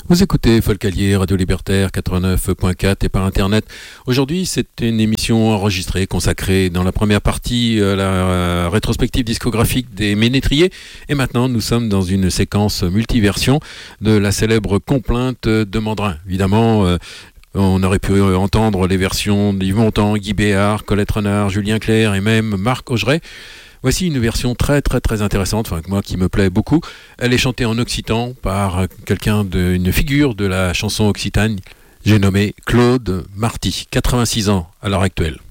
Vous écoutez Folcalier, Radio Libertaire 89.4 et par Internet. Aujourd'hui, c'est une émission enregistrée, consacrée dans la première partie à la rétrospective discographique des Ménétriers. Et maintenant, nous sommes dans une séquence multiversion de la célèbre complainte de Mandrin. Évidemment, on aurait pu entendre les versions d'Yves Montand, Guy Béard, Colette Renard, Julien Clerc et même Marc Augeret. Voici une version très intéressante, enfin moi qui me plaît beaucoup. Elle est chantée en occitan par une figure de la chanson occitane, j'ai nommé Claude Marty, 86 ans à l'heure actuelle.